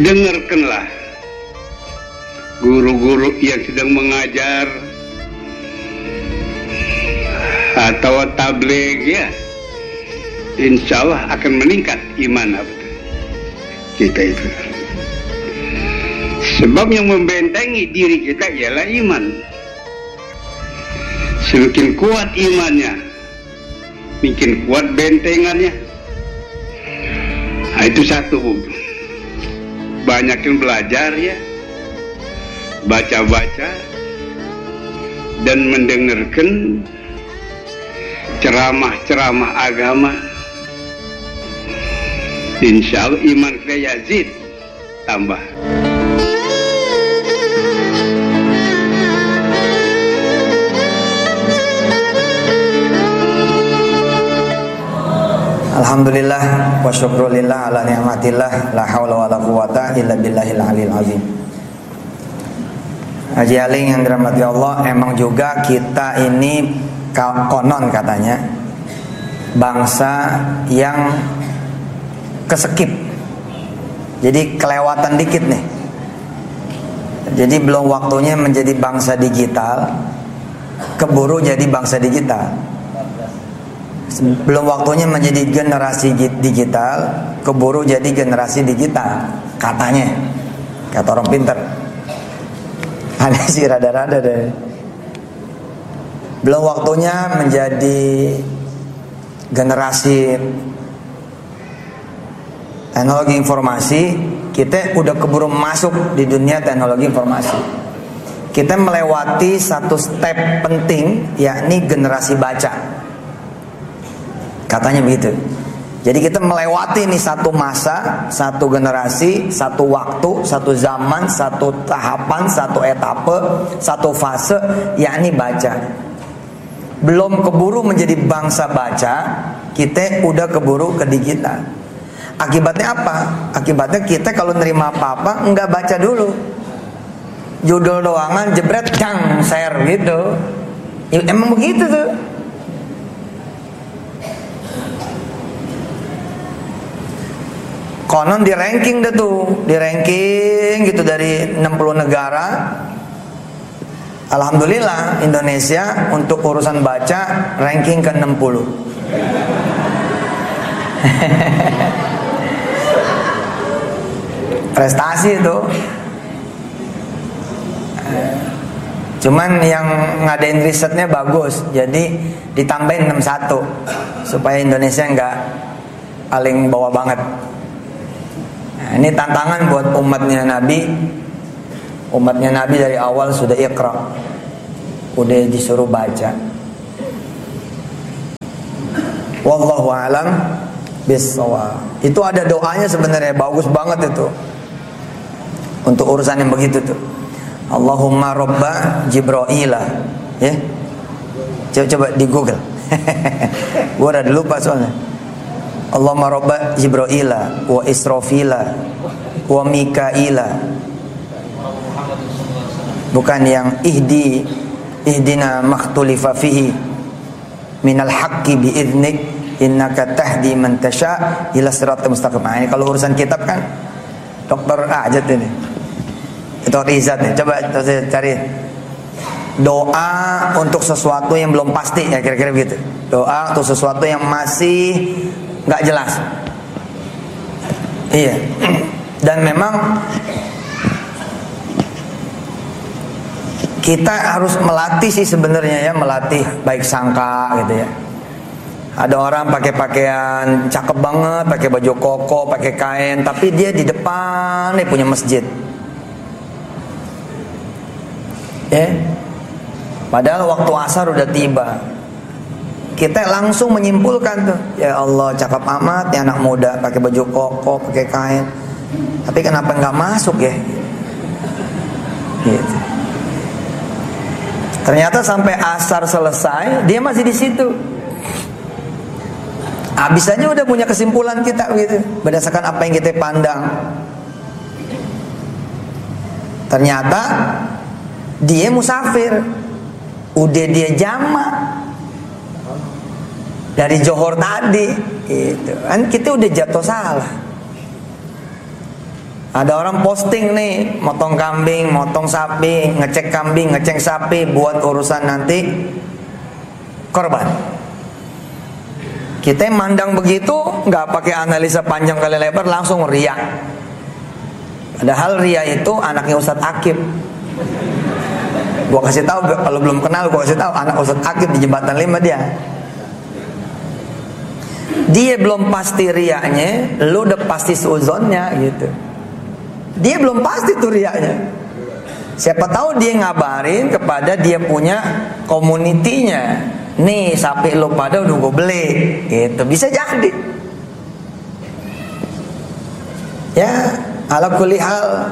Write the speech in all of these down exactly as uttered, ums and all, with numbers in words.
dengarkanlah guru-guru yang sedang mengajar atau tabligh ya, insya Allah akan meningkat iman kita itu. Sebab yang membentengi diri kita ialah iman. Semakin kuat imannya, makin kuat bentengannya. Nah, itu satu. Banyakin belajar ya, baca-baca dan mendengarkan ceramah-ceramah agama. Insya Allah iman kita yazid, tambah. Alhamdulillah wa syukrulillah ala ni'matillah la haula wa la quwata illa billahil aliyil azim. Haji Aling yang dirahmati Allah, emang juga kita ini konon katanya bangsa yang kesekip. Jadi kelewatan dikit nih. Jadi belum waktunya menjadi bangsa digital, keburu jadi bangsa digital. Belum waktunya menjadi generasi digital, keburu jadi generasi digital, katanya, kata orang pintar. Aneh sih rada-rada deh. Belum waktunya menjadi generasi teknologi informasi, kita udah keburu masuk di dunia teknologi informasi. Kita melewati satu step penting, yakni generasi baca. Katanya begitu. Jadi kita melewati nih satu masa, satu generasi, satu waktu, satu zaman, satu tahapan, satu etape, satu fase, yakni baca. Belum keburu menjadi bangsa baca, kita udah keburu ke digital. Akibatnya apa? Akibatnya kita kalau nerima apa-apa enggak baca dulu. Judul doangan jebret, jang, share gitu. Ya, emang begitu tuh. Konon di ranking deh tuh, di ranking gitu dari enam puluh negara. Alhamdulillah Indonesia untuk urusan baca ranking ke enam puluh. Prestasi itu. Cuman yang ngadain risetnya bagus, jadi ditambahin enam puluh satu supaya Indonesia nggak paling bawah banget. Nah, ini tantangan buat umatnya Nabi. Umatnya Nabi dari awal sudah iqra, udah disuruh baca. Wallahu a'lam bissawab. Itu ada doanya sebenarnya, bagus banget itu untuk urusan yang begitu tuh. Allahumma robba Jibra'ila, ya. Coba coba di Google. Gua udah lupa soalnya. Allahumma robba Jibra'ila wa Israfila wa Mikaila. Bukan yang ihdi ihdina makhtulifa fihi minal haqqi bi'idnik innaka tahdi man tasha ila siratal mustaqim. Nah, ini kalau urusan kitab kan Dokter Ajat ini. Itu Rizat nih. Coba saya cari doa untuk sesuatu yang belum pasti, ya kira-kira begitu. Doa untuk sesuatu yang masih nggak jelas. Iya. Dan memang kita harus melatih sih sebenarnya ya, melatih baik sangka gitu ya. Ada orang pakai pakaian cakep banget, pakai baju koko, pakai kain, tapi dia di depan nih punya masjid. Ya. Padahal waktu asar udah tiba. Kita langsung menyimpulkan tuh, ya Allah cakep amat ya anak muda pakai baju koko, pakai kain. Tapi kenapa nggak masuk ya? Gitu. Ternyata sampai asar selesai dia masih di situ. Habis aja udah punya kesimpulan kita gitu, berdasarkan apa yang kita pandang. Ternyata dia musafir, udah dia jamak dari Johor tadi, gitu. Kan kita udah jatuh salah. Ada orang posting nih, motong kambing, motong sapi, ngecek kambing, ngecek sapi buat urusan nanti korban. Kita mandang begitu, nggak pakai analisa panjang kali lebar, langsung riak. Padahal ria itu anaknya Ustadz Akib. Gua kasih tahu, kalau belum kenal gua kasih tahu, anak Ustadz Akib di Jembatan Lima dia. Dia belum pasti riaknya, lu udah pasti seuzonnya gitu. Dia belum pasti tuh riaknya. Siapa tahu dia ngabarin kepada dia punya komunitinya, nih sapi lu pada udah gue beli, gitu. Bisa jadi. Ya, ala kulli hal,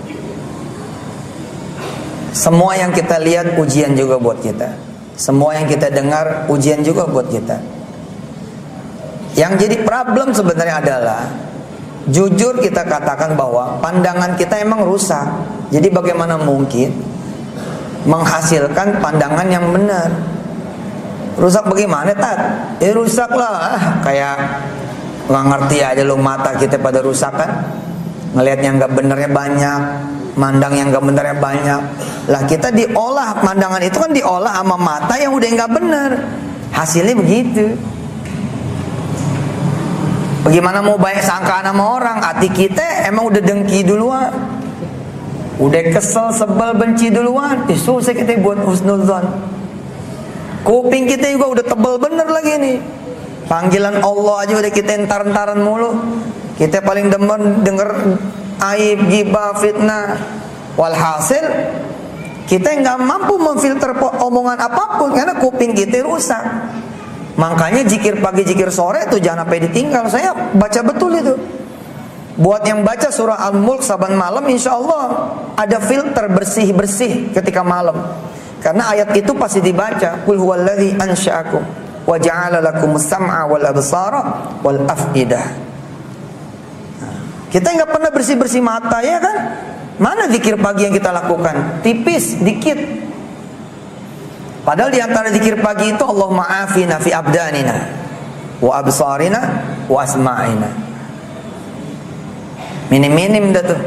semua yang kita lihat ujian juga buat kita. Semua yang kita dengar ujian juga buat kita. Yang jadi problem sebenarnya adalah jujur kita katakan bahwa pandangan kita emang rusak. Jadi bagaimana mungkin menghasilkan pandangan yang benar? Rusak bagaimana, Tat? Ya rusak lah, kayak nggak ngerti aja lu, mata kita pada rusak kan? Ngelihat yang nggak benernya banyak, mandang yang nggak benernya banyak. Lah kita diolah, pandangan itu kan diolah sama mata yang udah nggak bener. Hasilnya begitu. Bagaimana mau baik sangkaan sama orang? Hati kita emang udah dengki duluan, udah kesel, sebel, benci duluan. Eh, susah kita buat husnuzon. Kuping kita juga udah tebel bener lagi nih. Panggilan Allah aja udah kita entar-entaran mulu. Kita paling demen denger aib, gibah, fitnah. Walhasil kita nggak mampu memfilter omongan apapun karena kuping kita rusak. Makanya zikir pagi, zikir sore itu jangan sampai ditinggal. Saya baca betul itu. Buat yang baca surah Al-Mulk saban malam, insya Allah ada filter bersih-bersih ketika malam. Karena ayat itu pasti dibaca. Qul huwallazi ansha'akum wa ja'ala lakumus sam'a wal absara wal af'idah. Kita nggak pernah bersih-bersih mata, ya kan? Mana zikir pagi yang kita lakukan? Tipis, dikit. Padahal di antara zikir pagi itu Allahumma afina fi abdanina wa absarina wa asma'ina. Minim-minim dah tuh.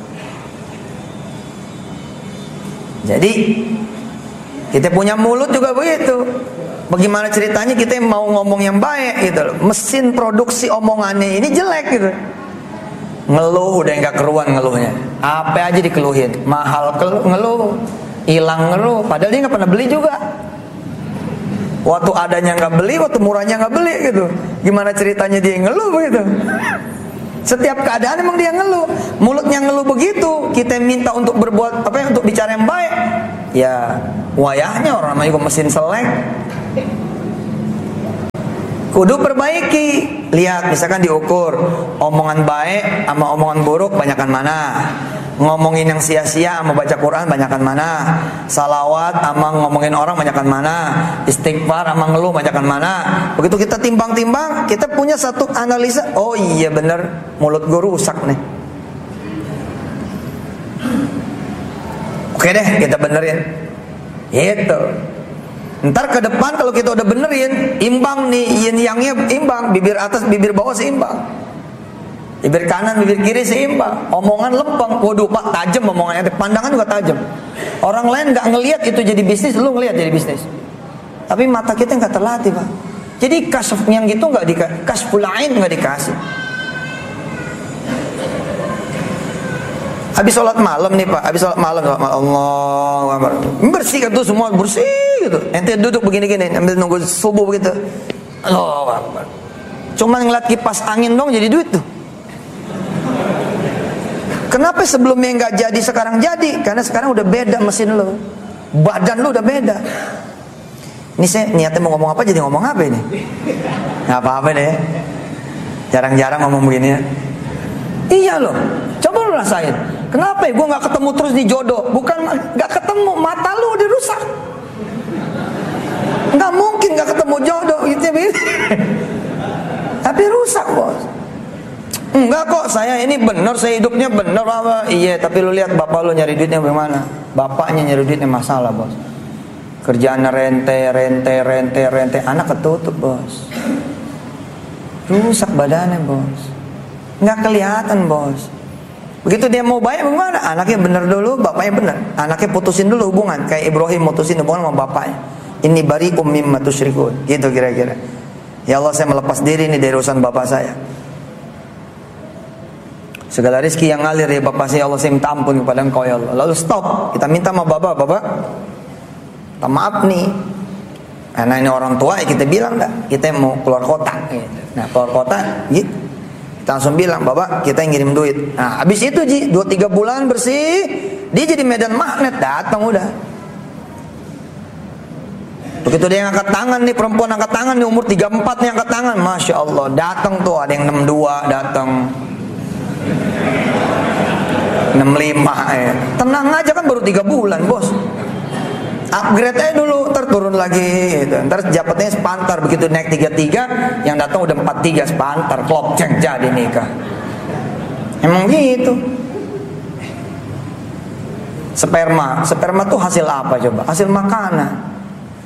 Jadi kita punya mulut juga begitu. Bagaimana ceritanya kita mau ngomong yang baik gitu loh. Mesin produksi omongannya ini jelek gitu. Ngeluh udah nggak keruan ngeluhnya. Apa aja dikeluhin. Mahal ngeluh, hilang ngeluh. Padahal dia nggak pernah beli juga. Waktu adanya nggak beli, waktu murahnya nggak beli gitu. Gimana ceritanya dia ngeluh begitu? Setiap keadaan emang dia ngeluh. Mulutnya ngeluh begitu. Kita minta untuk berbuat apa ya, untuk bicara yang baik. Ya wayahnya orang namanya juga mesin selek. Kudu perbaiki. Lihat misalkan diukur omongan baik sama omongan buruk banyakan mana. Ngomongin yang sia-sia sama baca Quran banyakan mana. Salawat sama ngomongin orang banyakan mana. Istighfar sama ngeluh banyakan mana. Begitu kita timbang-timbang, kita punya satu analisa. Oh iya bener, mulut gue rusak nih. Oke deh, kita benerin. Gitu. Ntar ke depan kalau kita udah benerin, imbang nih, yin yangnya imbang, bibir atas, bibir bawah seimbang. Bibir kanan, bibir kiri seimbang. Omongan lempeng. Waduh Pak, tajam omongannya. Pandangan juga tajam. Orang lain gak ngelihat itu jadi bisnis, lu ngelihat jadi bisnis. Tapi mata kita gak terlatih Pak. Jadi kasf yang gitu gak dikasih, kasful ain gak dikasih. Habis sholat malam nih Pak, habis sholat malam, Allah Akbar. Bersih kan tuh semua, bersih gitu. Ente duduk begini-gini, ambil nunggu subuh begitu. Allah Akbar. Cuman ngeliat kipas angin dong jadi duit tuh. Kenapa sebelumnya nggak jadi sekarang jadi? Karena sekarang udah beda mesin lo, badan lo udah beda. Ini saya niatnya mau ngomong apa jadi ngomong apa ini? Nggak apa-apa deh. Jarang-jarang ngomong begini ya. Iya loh, coba lo rasain. Kenapa ya gue nggak ketemu terus di jodoh? Bukan nggak ketemu, mata lo udah rusak. Nggak mungkin nggak ketemu jodoh gitu ya. Tapi rusak bos. Enggak kok, saya ini benar, saya hidupnya benar apa? Iya, tapi lu lihat bapak lu nyari duitnya bagaimana? Bapaknya nyari duitnya masalah, bos. Kerjaannya rente, rente, rente, rente, anak ketutup, bos. Rusak badannya, bos. Enggak kelihatan, bos. Begitu dia mau bayar bagaimana? Anaknya benar dulu, bapaknya benar. Anaknya putusin dulu hubungan, kayak Ibrahim mutusin hubungan sama bapaknya. Ini bari'um mimma tusyrikun. Gitu kira-kira. Ya Allah, saya melepas diri nih dari urusan bapak saya. Segala rezeki yang ngalir dari bapak saya, Allah, saya minta ampun kepada Engkau ya Allah. Lalu stop, kita minta sama bapak, bapak, minta maaf nih. Karena ini orang tua, ya kita bilang dah, kita mau keluar kota. Nah, keluar kota, gitu. Kita langsung bilang, bapak, kita yang ngirim duit. Nah, habis itu Ji, dua tiga bulan bersih, dia jadi medan magnet, datang udah. Begitu dia ngangkat tangan nih, perempuan angkat tangan nih, umur tiga puluh empat nih angkat tangan, Masya Allah, datang tuh, ada yang enam puluh dua, datang enam puluh lima, ya. Tenang aja kan baru tiga bulan bos. Upgrade aja dulu, ntar turun lagi gitu. Ntar jabatannya sepantar, begitu naik tiga puluh tiga, yang datang udah empat puluh tiga sepantar, klop ceng jadi nikah. Emang gitu. Sperma, sperma tuh hasil apa coba? Hasil makanan.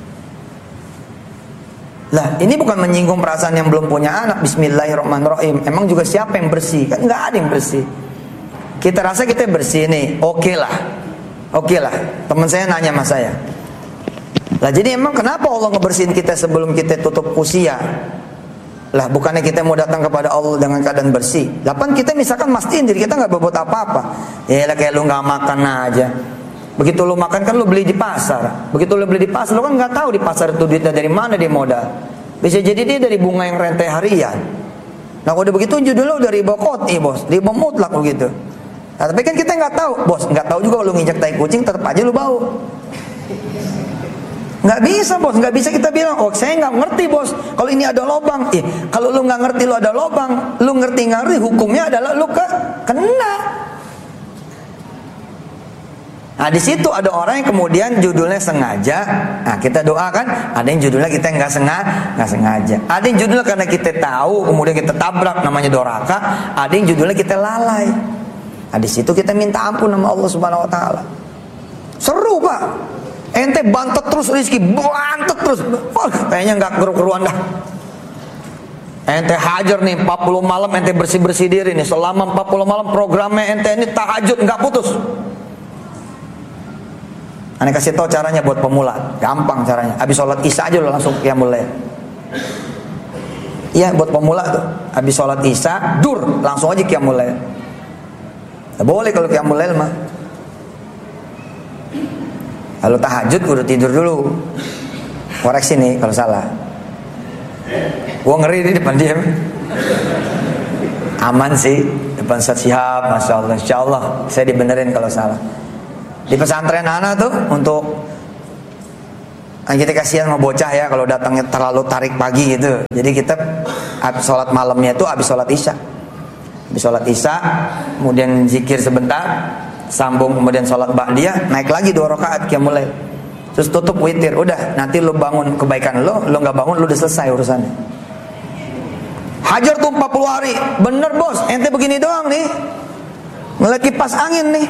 Lah, ini bukan menyinggung perasaan yang belum punya anak. Bismillahirrahmanirrahim. Emang juga siapa yang bersih? Kan nggak ada yang bersih. Kita rasa kita bersih nih, oke okay lah, oke okay lah. Teman saya nanya sama saya, lah jadi emang kenapa Allah ngebersihin kita sebelum kita tutup usia? Lah bukannya kita mau datang kepada Allah dengan keadaan bersih? Lapan kita misalkan mastiin diri kita nggak berbuat apa-apa. Ya lah kayak lu nggak makan aja. Begitu lu makan kan lu beli di pasar. Begitu lu beli di pasar, lu kan nggak tahu di pasar itu duitnya dari mana dia modal. Bisa jadi dia dari bunga yang rentai harian. Nah kalau udah begitu judulnya udah riba qot'i bos, riba mutlak begitu. Nah, tapi kan kita nggak tahu, bos, nggak tahu juga kalau lu nginjak tai kucing tetap aja lu bau. Nggak bisa bos, nggak bisa kita bilang, oh saya nggak ngerti bos, kalau ini ada lobang. Eh, kalau lu nggak ngerti lu ada lobang, lu ngerti ngerti hukumnya adalah lu ke kena. Nah di situ ada orang yang kemudian judulnya sengaja. Nah kita doakan, ada yang judulnya kita nggak sengaja, nggak sengaja. Ada yang judulnya karena kita tahu, kemudian kita tabrak, namanya doraka. Ada yang judulnya kita lalai. Nah di situ kita minta ampun sama Allah Subhanahu Wa Taala. Seru pak, ente bantet terus rezeki, bantet terus. Wah, kayaknya nggak keru-keruan dah. Ente hajar nih empat puluh malam, ente bersih-bersih diri nih selama empat puluh malam, programnya ente ini tahajud nggak putus. Ane kasih tahu caranya buat pemula, gampang caranya. Habis sholat isya aja lo langsung qiyamul lail. Iya buat pemula tuh, habis sholat isya, dur langsung aja qiyamul lail. Nah, boleh kalau qiyamul lail mah. Kalau tahajud kudu tidur dulu. Koreksi nih kalau salah. Gua ngeri di depan dia. Aman sih, depan Ustaz Syihab, Masya Allah. Insya Allah saya dibenerin kalau salah. Di pesantren anak tuh untuk kita kasihan sama bocah ya kalau datangnya terlalu tarik pagi gitu. Jadi kita habis sholat malamnya tuh habis sholat isya. Habis sholat isya, kemudian zikir sebentar, sambung kemudian sholat ba'diyah, naik lagi dua rakaat qiyamul lail. Terus tutup witir. Udah, nanti lu bangun kebaikan lo, lu nggak bangun lu udah selesai urusannya. Hajar tuh empat puluh hari. Bener bos, ente begini doang nih. Ngeliat kipas angin nih.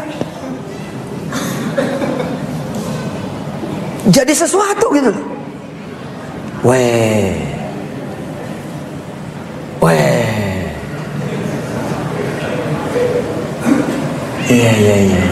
Jadi sesuatu gitu. Weh. Weh. Iya, iya, iya.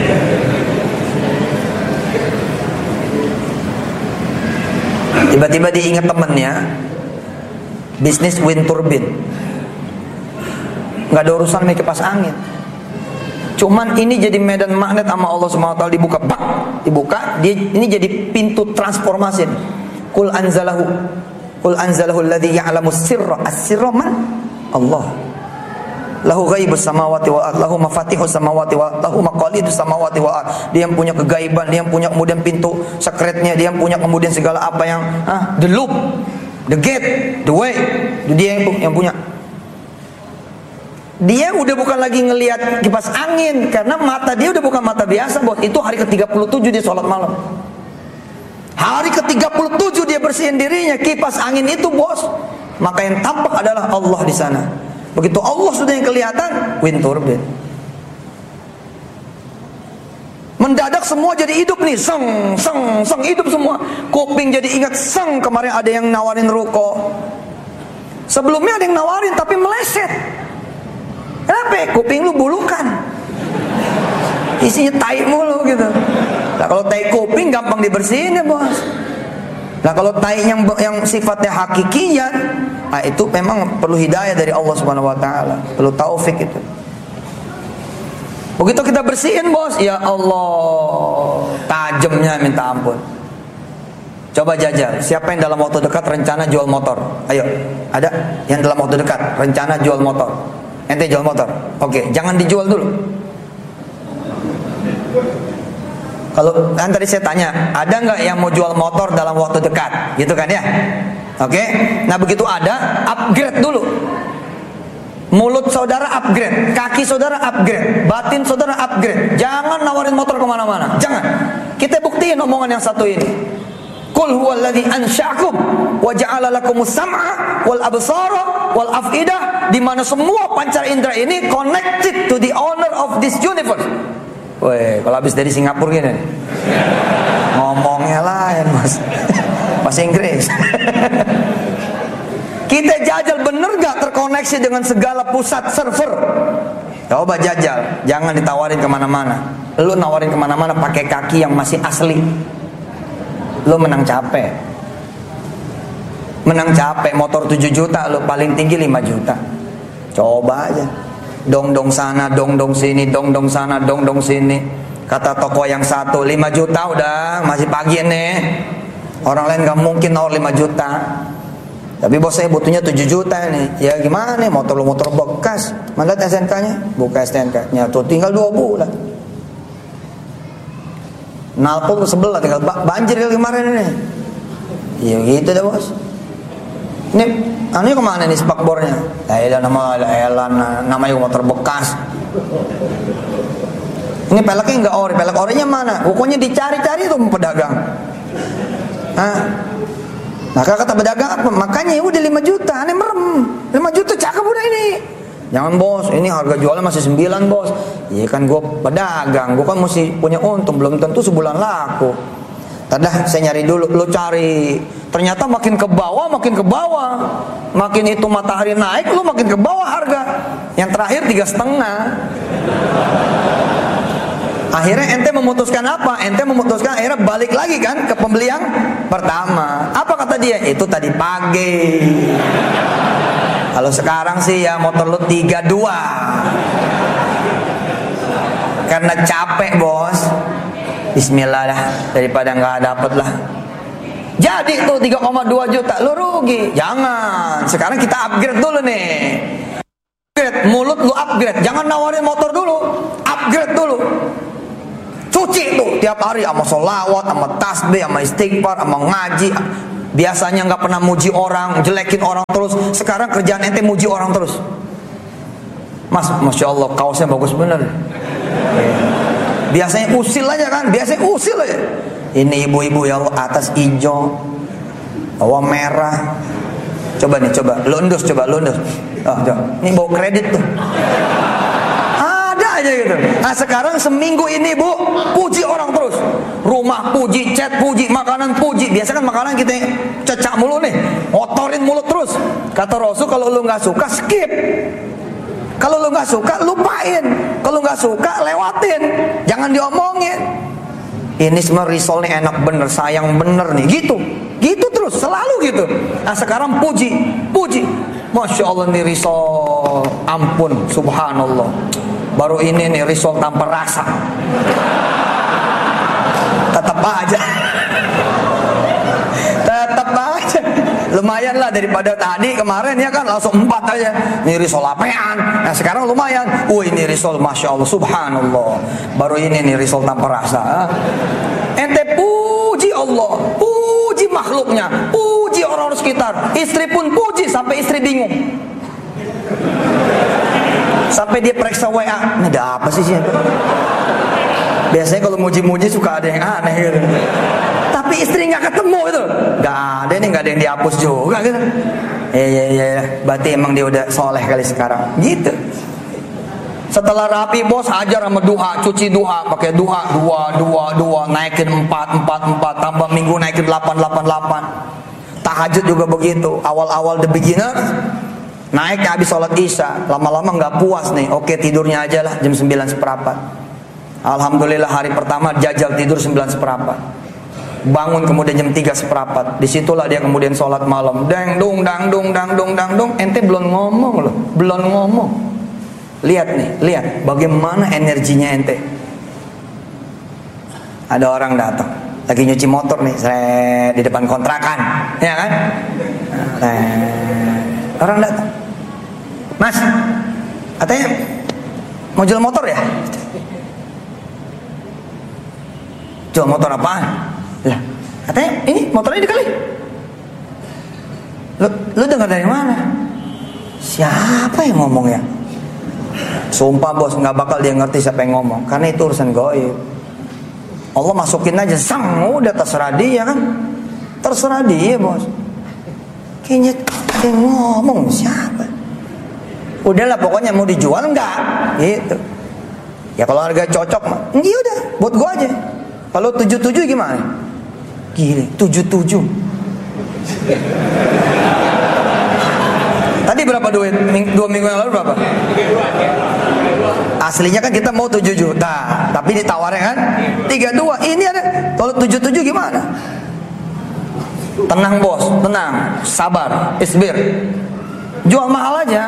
Tiba-tiba diingat temennya, bisnis wind turbine. Nggak ada urusan sama kipas angin. Cuman ini jadi medan magnet sama Allah Subhanahu wa taala, dibuka, bak, dibuka, dia ini jadi pintu transformasi. Qul anzalahu, qul anzalahu alladzi ya'lamu sirra, as-sirra man? Allah. Lahu ghaibus samawati wal ardh, lahu mafatihus samawati wal ardh, lahu maqalidus samawati wal ardh. Dia yang punya kegaiban, dia yang punya kemudian pintu sekretnya, dia yang punya kemudian segala apa yang ah, the loop, the gate, the way. Dia yang, yang punya. Dia udah bukan lagi ngelihat kipas angin karena mata dia udah bukan mata biasa, bos. Itu hari ke tiga puluh tujuh dia sholat malam. Hari ke tiga puluh tujuh dia bersihin dirinya, kipas angin itu, bos. Maka yang tampak adalah Allah di sana. Begitu Allah sudah yang kelihatan, wind turbine. Mendadak semua jadi hidup nih, seng, seng, seng, hidup semua. Kuping jadi ingat, seng, kemarin ada yang nawarin ruko. Sebelumnya ada yang nawarin tapi meleset. Kenapa? Kuping lu bulukan. isinya tai mulu gitu. Nah kalau tai kuping gampang dibersihin ya bos. Nah kalau tai yang yang sifatnya hakikiyat, nah itu memang perlu hidayah dari Allah Subhanahu Wa Taala, perlu taufik itu. Begitu kita bersihin bos, ya Allah, tajamnya minta ampun. Coba jajal, siapa yang dalam waktu dekat rencana jual motor? Ayo, ada yang dalam waktu dekat rencana jual motor? Ente jual motor? Oke, jangan dijual dulu. Kalau kan tadi saya tanya, ada nggak yang mau jual motor dalam waktu dekat? Gitu kan ya? Oke, nah begitu ada, upgrade dulu. Mulut saudara upgrade, kaki saudara upgrade, batin saudara upgrade. Jangan nawarin motor kemana-mana, jangan. Kita buktiin omongan yang satu ini. Qul huwallazi ansya'akum wa ja'ala lakumus sam'a wal absara wal af'idah, di mana semua pancar indera ini connected to the owner of this universe. Woi, kalau habis dari Singapura gini ngomongnya lain mas. Bahasa Inggris. Kita jajal, bener gak terkoneksi dengan segala pusat server? Coba jajal, jangan ditawarin kemana-mana. Lu nawarin kemana-mana pakai kaki yang masih asli, lu menang capek. Menang capek. Motor tujuh juta, lu paling tinggi lima juta. Coba aja. Dong-dong sana, dong-dong sini, dong-dong sana, dong-dong sini. Kata toko yang satu, lima juta udah, masih pagi nih. Orang lain gak mungkin nawar lima juta. Tapi bos saya butuhnya tujuh juta nih. Ya gimana nih, motor lu motor bekas. Mana S N K-nya? Buka S N K-nya tuh tinggal dua bulan. Nalpot sebelah tinggal banjir kemarin ini. Ya gitu deh bos. Ini, anu kemana nih spakbornya? Elah nama, elah namanya motor bekas. Ini peleknya nggak ori, pelek orinya mana? Pokoknya dicari-cari tuh pedagang. Hah? Nah kata pedagang apa? Makanya ya udah lima juta, aneh merem. lima juta cakep udah ini. Jangan bos, ini harga jualnya masih sembilan bos. Iya kan gue pedagang, gue kan mesti punya untung, belum tentu sebulan laku. Tadah saya nyari dulu, lo cari. Ternyata makin ke bawah, makin ke bawah. Makin itu matahari naik, lo makin ke bawah harga. Yang terakhir tiga setengah. Akhirnya ente memutuskan apa? Ente memutuskan akhirnya balik lagi kan ke pembeli yang pertama. Apa kata dia? Itu tadi pagi. Kalau sekarang sih ya motor lo tiga dua. Karena capek bos. Bismillah lah, daripada nggak dapet lah. Jadi tuh tiga koma dua juta lo rugi. Jangan. Sekarang kita upgrade dulu nih. Upgrade, mulut lu upgrade. Jangan nawarin motor dulu. Upgrade dulu. Cuci tuh tiap hari sama sholawat, sama tasbih, sama istighfar, sama ngaji. Biasanya nggak pernah muji orang, jelekin orang terus. Sekarang kerjaan ente muji orang terus. Mas, masya Allah kaosnya bagus bener. Biasanya usil aja kan, biasanya usil aja. Ini ibu-ibu ya Allah, atas hijau, bawah merah. Coba nih, coba lu endus, coba lu endus. Oh, coba. Ini bawa kredit tuh. Ada aja gitu. Nah sekarang seminggu ini bu, puji orang terus. Rumah puji, cat puji, makanan puji. Biasa kan makanan kita cecak mulu nih, ngotorin mulut terus. Kata Rasul kalau lu nggak suka skip. Kalau lu nggak suka lupain. Kalau nggak suka lewatin. Jangan diomongin. Ini semua risolnya enak bener, sayang bener nih. Gitu, gitu terus, selalu gitu. Nah sekarang puji, puji. Masya Allah nih risol, ampun, subhanallah. Baru ini nih risol tanpa rasa. Tetap aja. Tetap aja. Lumayan lah daripada tadi kemarin ya kan langsung empat aja. Ini risol apean. Nah sekarang lumayan. Wih ini risol masya Allah subhanallah. Baru ini nih risol tanpa rasa. Ente puji Allah, puji makhluknya, puji orang-orang sekitar. Istri pun puji sampai istri bingung. Sampai dia periksa W A. Ini ada apa sih sih? Biasanya kalau muji-muji suka ada yang aneh gitu. Tapi istri nggak ketemu itu, nggak ada nih, nggak ada yang dihapus juga gitu. Iya iya iya, berarti emang dia udah soleh kali sekarang, gitu. Setelah rapi bos, hajar sama duha, cuci duha, pakai duha, dua dua dua, naikin empat empat empat, tambah minggu naikin delapan delapan delapan. Tahajud juga begitu, awal-awal the beginner, naik habis sholat isya, lama-lama nggak puas nih, oke tidurnya aja lah jam sembilan seperempat. Alhamdulillah hari pertama jajal tidur sembilan seperempat. Bangun kemudian jam tiga seperempat. Disitulah dia kemudian sholat malam. Dang dung dang dung dang dung dang dung. Ente belum ngomong loh, belum ngomong. Lihat nih, lihat bagaimana energinya ente. Ada orang datang, lagi nyuci motor nih, seret di depan kontrakan, ya kan? Nah, orang datang, Mas, katanya mau jual motor ya? Jual motor apaan? Lah, katanya ini motornya dikali. Lu, lu dengar dari mana? Siapa yang ngomong ya? Sumpah bos, nggak bakal dia ngerti siapa yang ngomong, karena itu urusan gaib. Allah masukin aja, sang, udah terserah dia kan, terserah dia bos. Kayaknya dia ngomong siapa? Udahlah pokoknya mau dijual enggak? Gitu. Ya kalau harga cocok mah, iya udah, buat gua aja. Kalau tujuh tujuh gimana? Gile, tujuh tujuh. Tadi berapa duit? Ming, dua minggu yang lalu berapa? Aslinya kan kita mau tujuh juta, tapi ditawarnya kan tiga dua. Ini ada, kalau tujuh tujuh gimana? Tenang bos, tenang, sabar, isbir. Jual mahal aja.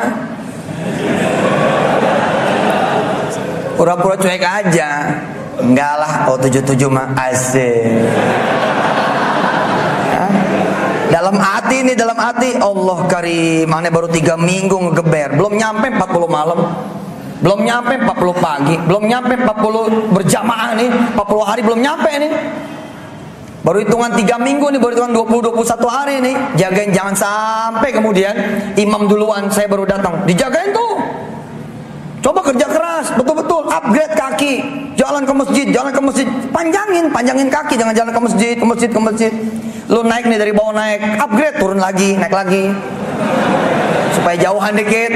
Pura-pura cuek aja. Enggak lah, kalau tujuh tujuh mah asik. Dalam hati nih, dalam hati Allah karim, mana baru tiga minggu ngegeber, belum nyampe empat puluh malam, belum nyampe empat puluh pagi, belum nyampe empat puluh berjamaah nih, empat puluh hari belum nyampe nih. Baru hitungan tiga minggu nih, baru hitungan dua puluh dua puluh satu hari nih. Jagain jangan sampai kemudian imam duluan, saya baru datang. Dijagain tuh. Coba kerja keras, betul-betul upgrade kaki, jalan ke masjid, jalan ke masjid, panjangin, panjangin kaki, jangan jalan ke masjid, ke masjid, ke masjid. Lu naik nih dari bawah naik, upgrade, turun lagi, naik lagi, supaya jauhan dikit.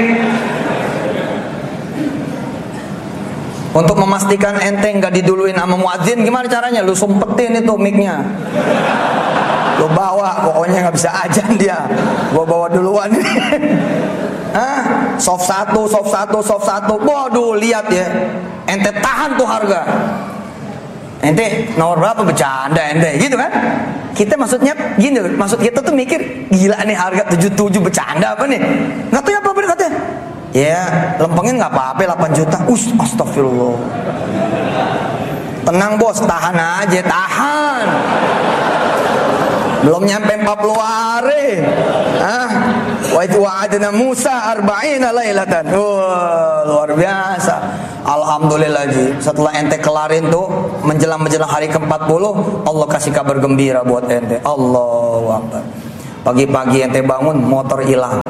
Untuk memastikan ente nggak diduluin sama muadzin, gimana caranya? Lu sumpetin itu mic-nya, lu bawa, pokoknya nggak bisa ajan dia, gua bawa duluan. Hah? Soft satu, soft satu, soft satu. Waduh, lihat ya, ente tahan tuh harga. Ente nomor berapa, bercanda ente, gitu kan? Kita maksudnya gini, maksud kita tuh mikir, gila nih harga tujuh puluh tujuh, bercanda apa nih? Nggak tahu ya apa bener katanya. Ya, lempengin nggak apa-apa, delapan juta. Us, astagfirullah. Tenang bos, tahan aja, tahan. Belum nyampe empat puluh hari. Ah, wa itu wa'adna Musa arba'ina lailatan. Wah, luar biasa. Alhamdulillah ji. Setelah ente kelarin tuh menjelang-menjelang hari ke empat puluh, Allah kasih kabar gembira buat ente. Allahu Akbar. Pagi-pagi ente bangun, motor hilang.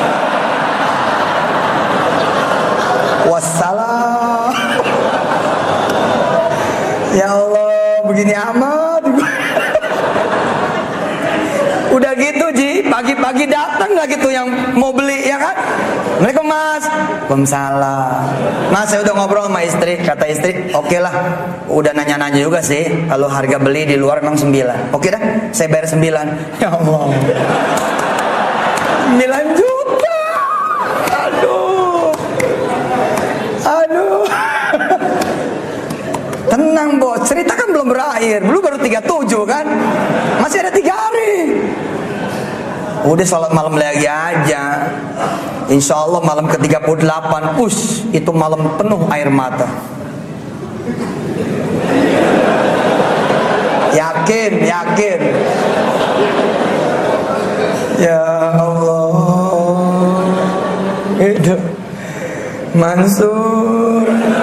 Wassalam. Ya Allah, begini amat. Udah gitu Ji, pagi-pagi datang lagi tuh yang mau beli, ya kan? Mereka Mas, Waalaikumsalam. Mas, saya udah ngobrol sama istri, kata istri, oke okay lah, udah nanya-nanya juga sih, kalau harga beli di luar emang sembilan. Oke okay dah, saya bayar sembilan. Ya Allah, sembilan juta. Aduh, aduh. Tenang bos, cerita kan belum berakhir, belum baru tiga puluh tujuh kan, masih ada tiga hari. Udah sholat malam lagi aja. Insya Allah malam ke tiga puluh delapan, us, itu malam penuh air mata. Yakin, yakin. Ya Allah, itu Mansur.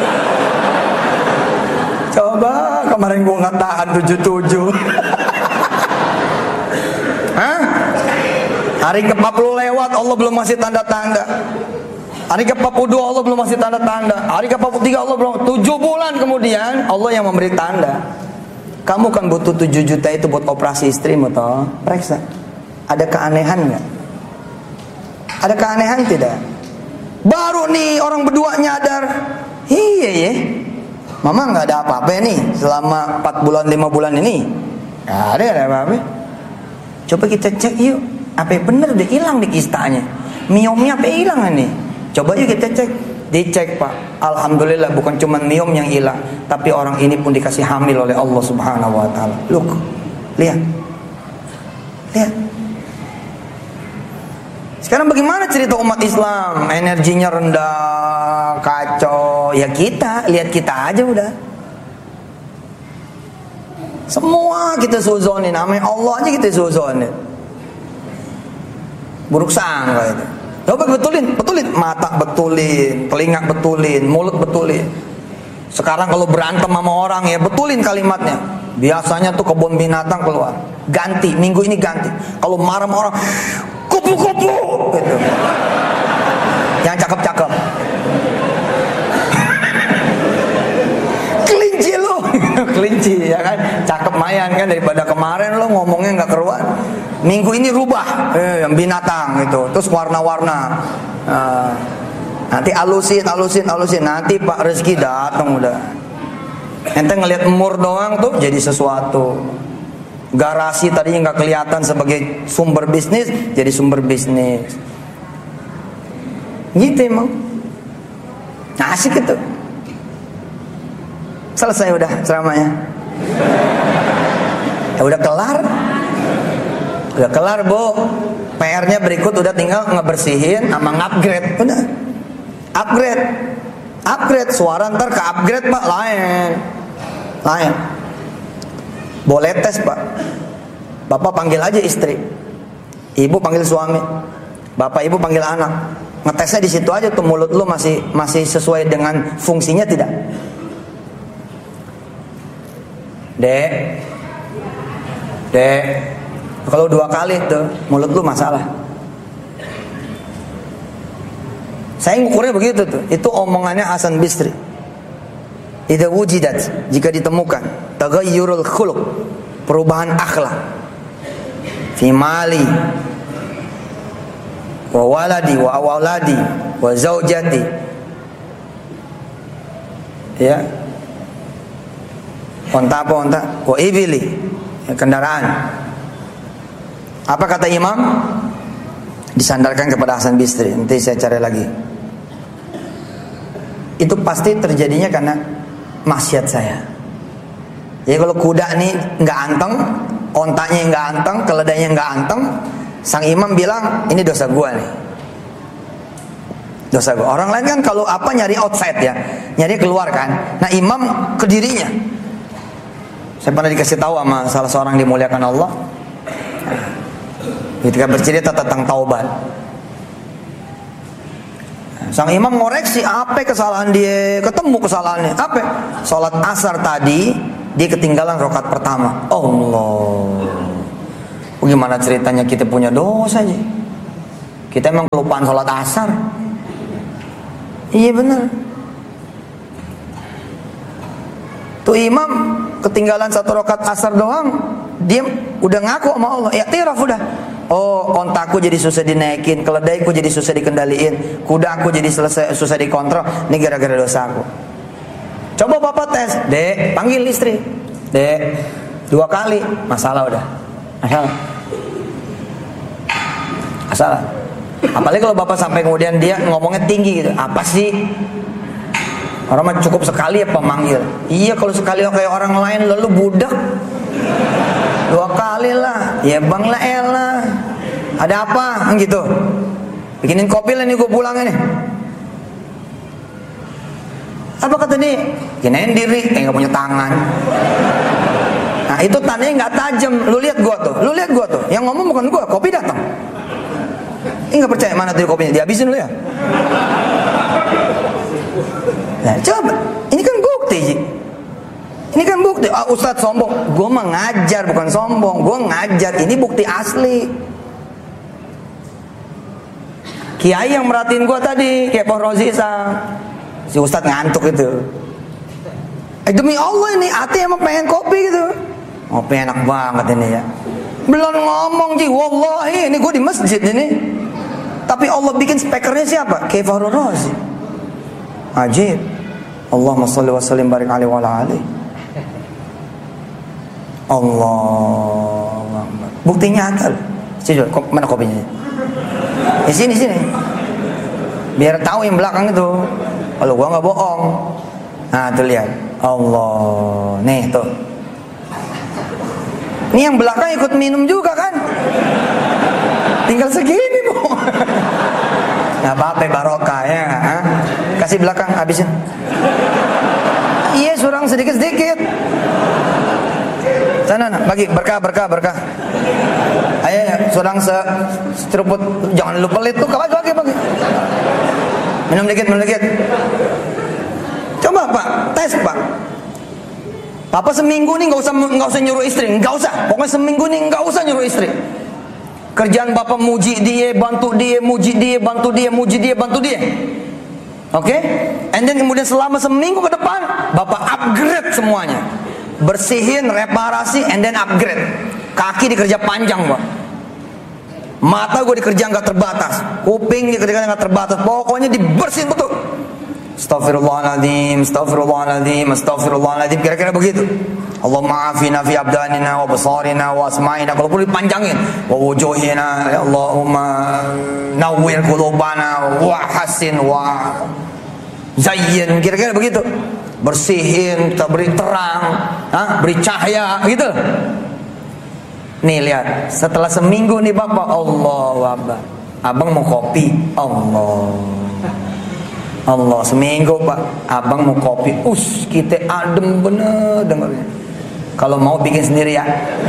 Coba kemarin gua nggak tahan tujuh tujuh. Hah? Hari ke empat puluh lewat, Allah belum masih tanda-tanda. Hari ke empat puluh dua Allah belum masih tanda-tanda. Hari ke empat puluh tiga Allah belum. tujuh bulan kemudian Allah yang memberi tanda. Kamu kan butuh tujuh juta itu buat operasi istrimu toh. Periksa. Ada keanehan nggak? Ada keanehan tidak? Baru nih orang berdua nyadar. Iya ya. Mama nggak ada apa-apa nih selama empat bulan lima bulan ini. Nggak ada, ada apa-apa. Coba kita cek yuk. Apa bener udah hilang di kistanya? Miomnya apa hilang nih? Coba yuk kita cek. Dicek Pak, alhamdulillah bukan cuma miom yang hilang, tapi orang ini pun dikasih hamil oleh Allah Subhanahu wa taala. Look, lihat. Lihat. Sekarang bagaimana cerita umat Islam? Energinya rendah, kacau. Ya kita, lihat kita aja udah. Semua kita suzonin, namanya Allah aja kita suzonin. Buruk sangka itu. Coba betulin, betulin, mata betulin, telinga betulin, mulut betulin. Sekarang kalau berantem sama orang ya betulin kalimatnya. Biasanya tuh kebun binatang keluar. Ganti, minggu ini ganti. Kalau marah sama orang, kupu-kupu gitu. Yang cakep-cakep. Kelinci lo, kelinci ya kan, cakep mayan kan, daripada kemarin lo ngomongnya nggak keruan. Minggu ini rubah, eh, yang binatang gitu, terus warna-warna. Uh, nanti alusin, alusin, alusin. Nanti Pak rezeki datang udah. Ente ngelihat emur doang tuh jadi sesuatu. Garasi tadinya nggak kelihatan sebagai sumber bisnis, jadi sumber bisnis. Gitu emang. Nah, asik itu. Selesai udah ceramahnya. Ya, udah kelar. Udah kelar Bu. P R-nya berikut udah tinggal ngebersihin sama ngupgrade. Udah. Upgrade. Upgrade suara ntar ke upgrade Pak, lain. Lain. Boleh tes Pak. Bapak panggil aja istri. Ibu panggil suami. Bapak ibu panggil anak. Ngetesnya di situ aja tuh, mulut lu masih masih sesuai dengan fungsinya tidak? Dek. Dek. Kalau dua kali tuh mulut lu masalah. Saya ngukurnya begitu tuh. Itu omongannya Hasan Bisri. Idza wujidat, jika ditemukan taghayyurul khuluq, perubahan akhlak, fi mali wa waladi wa awladi wa zaujati, ya, onta apa onta, wa ibili, ya, kendaraan. Apa kata imam? Disandarkan kepada Hasan Bisri. Nanti saya cari lagi. Itu pasti terjadinya karena maksiat saya. Jadi kalau kuda nih nggak anteng, ontanya nggak anteng, keledainya nggak anteng, sang imam bilang ini dosa gua nih. Dosa gua. Orang lain kan kalau apa nyari outside ya, nyari keluar kan. Nah imam ke dirinya. Saya pernah dikasih tahu sama salah seorang dimuliakan Allah. Ketika bercerita tentang taubat, sang imam ngoreksi apa kesalahan dia, ketemu kesalahannya apa? Sholat asar tadi dia ketinggalan rakaat pertama. Allah, bagaimana ceritanya kita punya dosa aja? Kita emang kelupaan sholat asar? Iya benar. Tuh imam ketinggalan satu rakaat asar doang, dia udah ngaku sama Allah. Ya tiraf udah. Oh, ontaku jadi susah dinaikin, keledaiku jadi susah dikendaliin, kudaku jadi selesai susah dikontrol. Ini gara-gara dosaku. Coba bapak tes, Dek, panggil istri. Dek, dua kali, masalah udah. Masalah. Masalah. Apalagi kalau bapak sampai kemudian dia ngomongnya tinggi gitu. Apa sih? Orang mah cukup sekali ya pemanggil. Iya, kalau sekali kayak orang lain lalu budak. Dua kali lah, ya bang lah elah. Ada apa? Kan gitu. Bikinin kopi lah nih gue pulang ini. Apa kata dia? Kirain diri, kayak nggak punya tangan. Nah itu tandanya nggak tajam. Lu lihat gua tuh, lu lihat gua tuh. Yang ngomong bukan gua, kopi datang. Ini nggak percaya mana tuh kopinya? Dihabisin lu ya. Nah coba, ini kan bukti Ji. Ini kan bukti. Ah, Ustadz sombong. Gue mah ngajar bukan sombong. Gue ngajar. Ini bukti asli. Kiai yang merhatiin gue tadi, kayak Pak Rozi Isam. Si Ustadz ngantuk itu. Eh demi Allah ini, hati emang pengen kopi gitu. Kopi enak banget ini ya. Belum ngomong Ji, wallahi ini gue di masjid ini. Tapi Allah bikin speakernya siapa? Kayak Pak Rozi. Ajib. Allahumma sholli wa sallim barik alaihi wa ala alihi. Allah, bukti nyata. Sini, mana kopinya? Di sini sini. Biar tahu yang belakang itu. Kalau gua nggak bohong. Nah tuh lihat, Allah, nih tuh. Ini yang belakang ikut minum juga kan? Tinggal segini bu. Nggak apa-apa, barokah ya. Ha? Kasih belakang, habisin. Iya, surang sedikit-sedikit. Sana, nah, bagi berkah, berkah, berkah. Ayo, surang se seruput, jangan lupa pelit tuh. Bagi, bagi, bagi. Minum dikit, minum dikit. Coba pak, tes pak. Papa seminggu nih nggak usah nggak usah nyuruh istri, nggak usah. Pokoknya seminggu nih nggak usah nyuruh istri. Kerjaan bapak muji dia, bantu dia, muji dia, bantu dia, muji dia, bantu dia. Oke? Okay? And then kemudian selama seminggu ke depan, bapak upgrade semuanya. Bersihin, reparasi, and then upgrade. Kaki dikerja panjang pak. Mata gue dikerja nggak terbatas, kuping dikerja nggak terbatas. Pokoknya dibersihin betul. Astaghfirullahaladzim, astaghfirullahaladzim, astaghfirullahaladzim. Kira-kira begitu. Allahumma afina fi abdanina wa basarina wa asma'ina. Kalau perlu dipanjangin. Wa wujuhina, ya Allahumma nawwir qulubana wa hasin wa zayyin. Kira-kira begitu. Bersihin, beri terang, ha? Beri cahaya, gitu. Nih lihat, setelah seminggu nih bapak, Allahu Akbar. Abang mau kopi, Allah. Allah, seminggu pak, abang mau kopi, us kita adem bener dengarnya. Kalau mau bikin sendiri ya.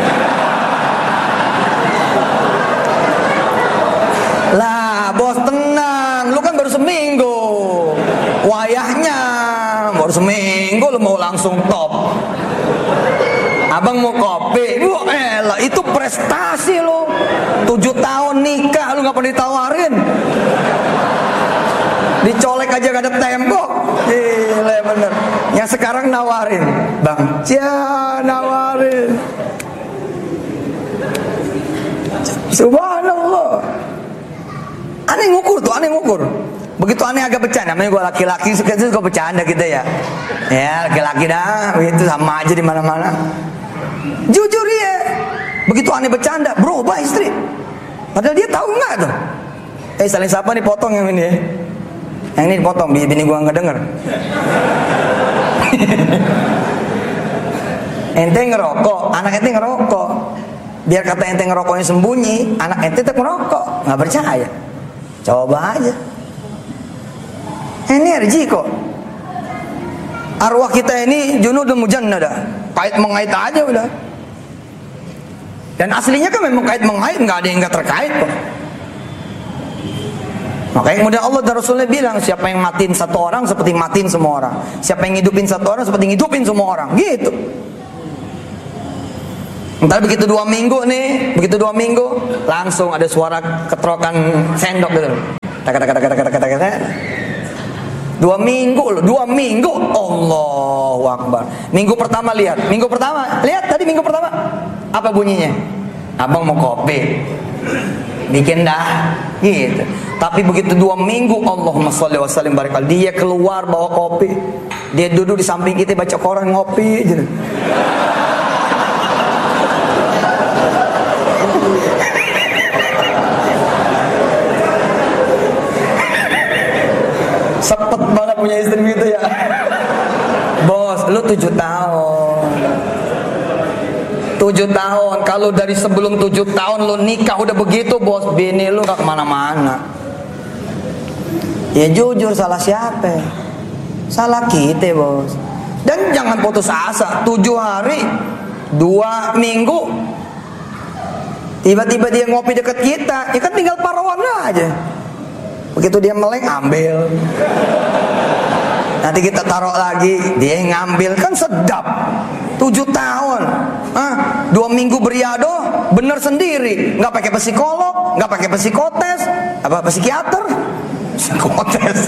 Lah bos tenang, lu kan baru seminggu. Wayahnya baru seminggu lu mau langsung top. Abang mau kopi, wah elah itu prestasi lo. Tujuh tahun nikah lu nggak pernah ditawarin. Dicolek aja gak ada tembok. Gila bener. Yang sekarang nawarin, bang, cia nawarin. Subhanallah. Aneh ngukur tuh, aneh ngukur. Begitu aneh agak bercanda. Namanya gue laki-laki suka suka bercanda gitu ya. Ya laki-laki dah, itu sama aja di mana-mana. Jujur ya. Begitu aneh bercanda, berubah istri. Padahal dia tahu nggak tuh. Eh saling sapa nih, potong yang ini ya. Yang ini dipotong, bini gua nggak denger. Ente ngerokok, anak ente ngerokok. Biar kata ente ngerokoknya sembunyi, anak ente tetap ngerokok. Nggak percaya? Coba aja. Energi kok. Arwah kita ini junudun mujannada, kait mengait aja udah. Dan aslinya kan memang kait mengait, nggak ada yang nggak terkait kok. Makanya kemudian Allah dan Rasulnya bilang, siapa yang matiin satu orang seperti matiin semua orang. Siapa yang ngidupin satu orang seperti ngidupin semua orang. Gitu. Ntar begitu dua minggu nih, begitu dua minggu, langsung ada suara ketrokan sendok gitu. Tak tak tak tak tak tak tak. Dua minggu loh, dua minggu. Allahu Akbar. Minggu pertama lihat, minggu pertama lihat tadi minggu pertama apa bunyinya? Abang mau kopi. Bikin dah gitu. Tapi begitu dua minggu, Allahumma sholli wa sallim barik alaihi, dia keluar bawa kopi, dia duduk di samping kita baca koran ngopi gitu. Sepet banget punya istri gitu ya. Bos, lu tujuh tahun tujuh tahun, kalau dari sebelum tujuh tahun lu nikah udah begitu bos, bini lu gak kemana-mana. Ya jujur, salah siapa? Salah kita bos. Dan jangan putus asa. Tujuh hari, dua minggu, tiba-tiba dia ngopi deket kita, ya kan tinggal parawan aja. Begitu dia melek, ambil. Nanti kita taruh lagi, dia ngambil, kan sedap. Tujuh tahun, ah, dua minggu beriado, bener sendiri, nggak pakai psikolog, nggak pakai psikotes, apa psikiater, psikotes.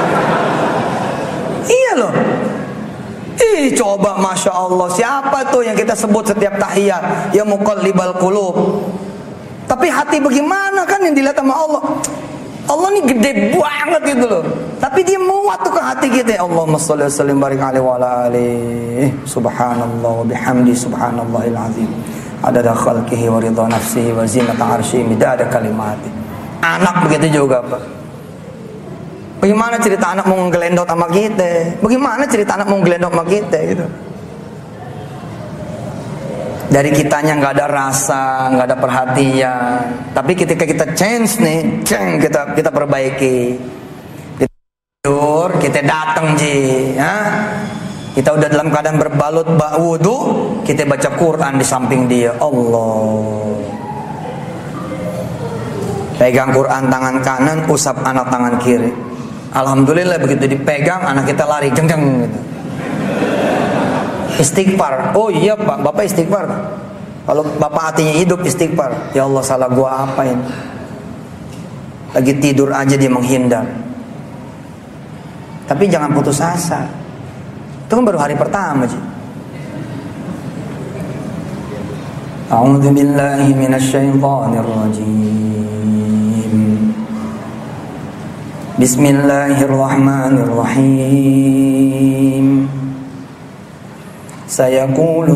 Iya loh. Ih coba, masya Allah, siapa tuh yang kita sebut setiap tahiyat, ya muqallibal qulub. Tapi hati bagaimana kan yang dilihat sama Allah. Allah ini gede banget gitu loh. Tapi dia muat tuh ke hati kita. Allahumma sholli wa sallim barik alaihi wa ala alihi. Subhanallah wa bihamdi subhanallahil azim. Adada khalqihi wa ridha nafsihi wa zinata arsyihi midada kalimati. Anak begitu juga Pak. Bagaimana cerita anak mau ngelendot sama kita? Bagaimana cerita anak mau ngelendot sama kita gitu? Dari kitanya nggak ada rasa, nggak ada perhatian. Tapi ketika kita change nih, ceng, kita kita perbaiki. Kita tidur, kita datang ji, ya. Kita udah dalam keadaan berbalut bak wudu, kita baca Quran di samping dia. Allah. Pegang Quran tangan kanan, usap anak tangan kiri. Alhamdulillah begitu dipegang, anak kita lari, jeng jeng gitu. Istighfar. Oh iya Pak, Bapak istighfar. Kalau Bapak hatinya hidup istighfar. Ya Allah, salah gua apa ini? Lagi tidur aja dia menghindar. Tapi jangan putus asa. Itu kan baru hari pertama sih. A'udzu billahi minasyaitonir rajim. Bismillahirrahmanirrahim. Sayaqulu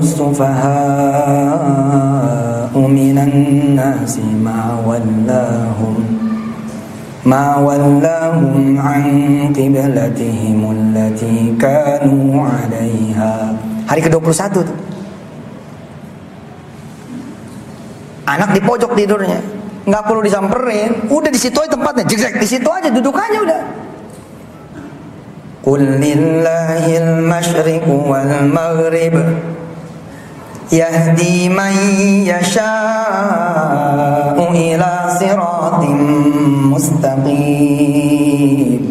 as-sufaha'u minan nasi ma wallahum ma wallahum an qiblatihim allati kanu 'alaiha. Hari ke dua puluh satu tuh. Anak di pojok tidurnya, nggak perlu disamperin, udah di situ aja tempatnya, jek di situ aja dudukannya udah. Qul lillahil masyriqu wal maghrib yahdi man yasha'u ila siratim mustaqim.